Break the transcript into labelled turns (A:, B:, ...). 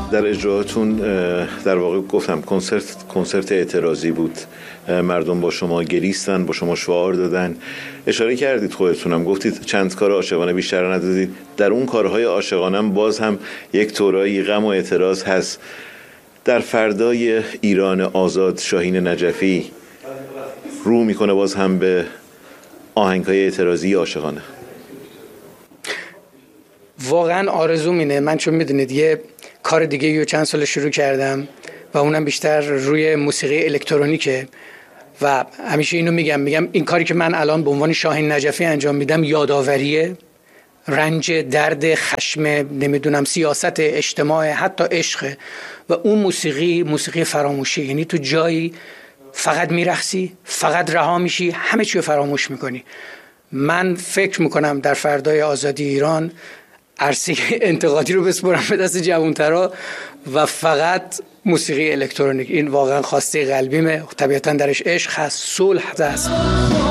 A: در اجراهاتون در واقع گفتم کنسرت اعتراضی بود، مردم با شما گریستن، با شما شعار دادن. اشاره کردید خودتونم، گفتید چند کار عاشقانه بیشتر ندادید. در اون کارهای عاشقانه باز هم یک طورایی غم و اعتراض هست. در فردای ایران آزاد شاهین نجفی رو میکنه باز هم به آهنگ‌های اعتراضی عاشقانه.
B: واقعا آرزوم اینه. من چون میدونید یه کار دیگه چند سال شروع کردم و اونم بیشتر روی موسیقی الکترونیکه و همیشه اینو میگم این کاری که من الان به عنوان شاهین نجفی انجام میدم یاداوریه رنج، درد، خشم، نمیدونم سیاست اجتماع، حتی عشق. و اون موسیقی فراموشی، یعنی تو جایی فقط میرقصی، فقط رها میشی، همه چیو فراموش میکنی. من فکر میکنم در فردای آزادی ایران عرصه انتقادی رو بسپرم به دست جوانترا و فقط موسیقی الکترونیک. این واقعا خواسته قلبیمه. طبیعتا درش عشق هست، صلح هست.